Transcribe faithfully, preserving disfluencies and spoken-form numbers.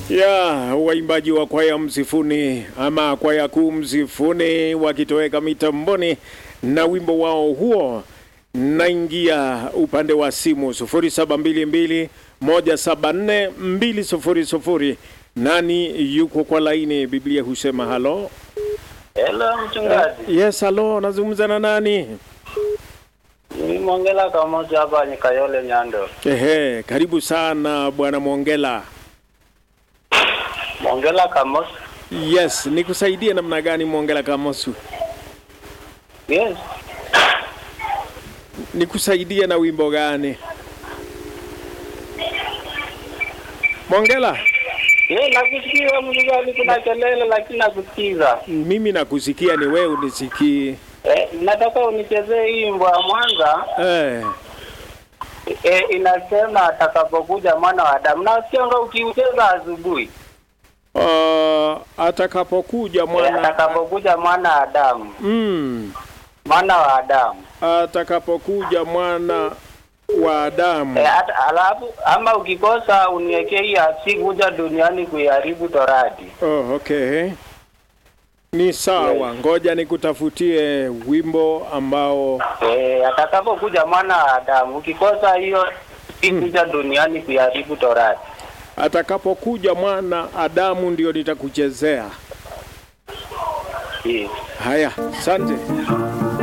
Ya, waimbaji wa kwaya Msifuni ama kwaya kuu Msifuni wakitoweka mitamboni na wimbo wao huo. Naingia upande wa simu sufuri saba mbili mbili moja saba nne mbili sufuri sufuri. Nani yuko kwa laini? Biblia husema halo. Hello mchungaji. Uh, yes, halo, nazungumza na nani? Ni Mwongela Kamosi hapa ni Kayole Nyando. Ehe, karibu sana bwana Mwongela. Mwongela Kamosi. Yes, nikusaidie namna gani Mwongela Kamosi? Yes. Nikusaidie na wimbo gani? Mwongela? Eh, nakusikia mchungaji, kuna kelele lakini nakusikiza. Mimi nakusikia, ni wewe unisikii. Eh, nataka unichezee hii wimbo wa Mwanza. Eh. Eh, inasema atakapokuja mwana wa Adamu. Nasikia ngo ukiucheza asubuhi. Uh, atakapokuja mwana Eh, atakapokuja mwana wa Adamu. Mm. Mwana wa Adamu. Atakapokuja mwana wa Adamu. Eh, at, alafu ama ukikosa uniwekee hii asikuja duniani kuiharibu Torati. Oh, okay. Ni sawa, yes. Ngoja nikutafutie wimbo ambao eh atakapokuja mwana wa Adamu. Ukikosa hiyo sikuja mm. duniani kuiharibu Torati. Atakapokuja mwana Adamu ndio nitakuchezea. Yes. Haya, asante.